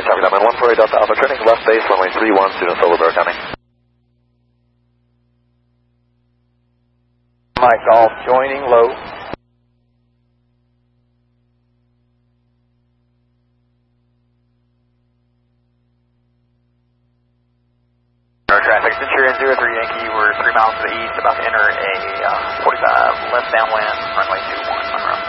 traffic down 148 Delta Alpha, turning left base, runway 31, student Solo Bear coming. Mike Golf, joining low. Traffic, Centurion 03 Yankee, we're 3 miles to the east, about to enter a 45 left downwind, runway 21.